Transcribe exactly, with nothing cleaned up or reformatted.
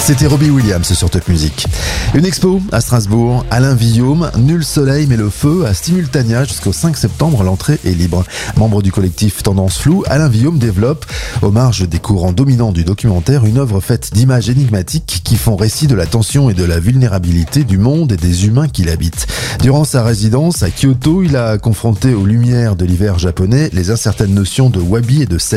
C'était Robbie Williams sur Top Music. Une expo à Strasbourg, Alain Villaume, Nul soleil mais le feu à Simultania jusqu'au cinq septembre, l'entrée est libre. Membre du collectif Tendance Floue, Alain Villaume développe, aux marges des courants dominants du documentaire, une œuvre faite d'images énigmatiques qui font récit de la tension et de la vulnérabilité du monde et des humains qui l'habitent. Durant sa résidence à Kyoto, il a confronté aux lumières de l'hiver japonais les incertaines notions de wabi et de